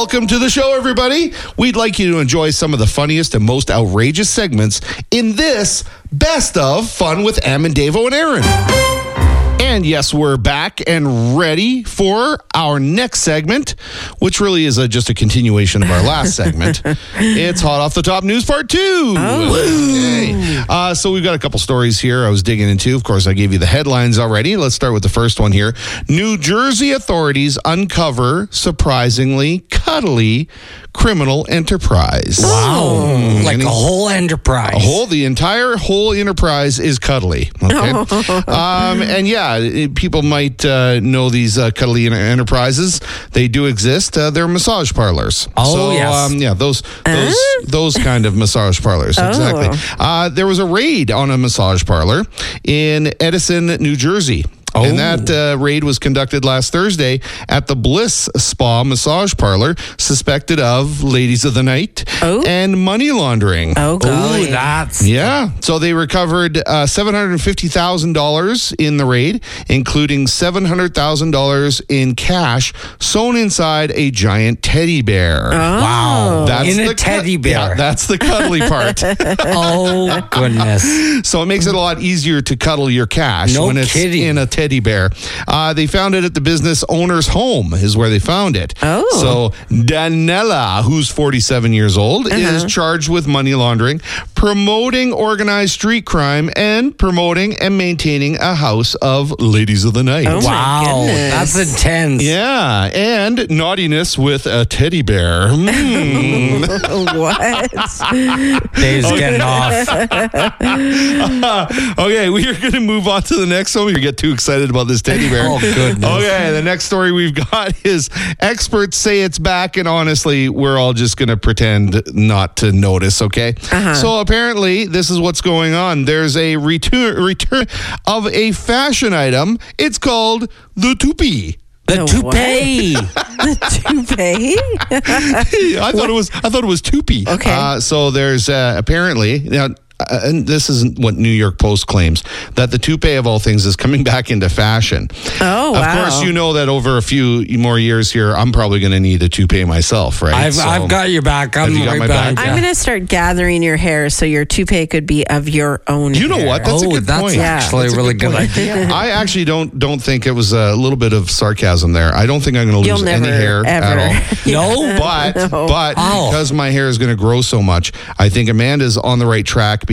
Welcome to the show, everybody. We'd like you to enjoy some of the funniest and most outrageous segments in this Best of Fun with Em and Davo and Aaron. And yes, we're back and ready for our next segment, which really is just a continuation of our last segment. It's Hot Off the Top News Part 2. Oh. Okay. So we've got a couple stories here I was digging into. Of course, I gave you the headlines already. Let's start with the first one here. New Jersey authorities uncover surprisingly cuddly criminal enterprise. Wow. Like a whole enterprise. The entire whole enterprise is cuddly. Okay. And yeah, people might know these cuddly enterprises. They do exist. They're massage parlors. Yes. Yeah, those kind of massage parlors. Exactly. There was a raid on a massage parlor in Edison, New Jersey. And that raid was conducted last Thursday at the Bliss Spa Massage Parlor, suspected of ladies of the night and money laundering. Yeah. So they recovered $750,000 in the raid, including $700,000 in cash sewn inside a giant teddy bear. Wow. That's a teddy bear. Yeah, that's the cuddly part. Oh, goodness. So it makes it a lot easier to cuddle your cash when it's in a teddy bear. They found it at the business owner's home is where they found it. So Danella, who's 47 years old, is charged with money laundering, promoting organized street crime, and promoting and maintaining a house of ladies of the night. Wow, that's intense. Yeah, and naughtiness with a teddy bear. What? Dave's getting off. Okay, we are going to move on to the next one. We get too excited about this teddy bear. Oh, goodness. Okay, the next story we've got is experts say it's back, and honestly, we're all just going to pretend not to notice, okay? So apparently, this is what's going on. There's a return of a fashion item. It's called the toupee. The toupee. The toupee? I thought it was toupee. Okay. So there's apparently now. And this isn't what New York Post claims, that the toupee of all things is coming back into fashion. Oh, wow. Of course, you know that over a few more years here, I'm probably going to need a toupee myself, right? I've got your back. I'm you got right my back. back? I'm going to start gathering your hair so your toupee could be of your own You know hair. what? That's a good that's point. actually That's a really good point. idea. I actually don't think it was a little bit of sarcasm there. I don't think I'm going to lose any hair at all. No, But because my hair is going to grow so much, I think Amanda's on the right track.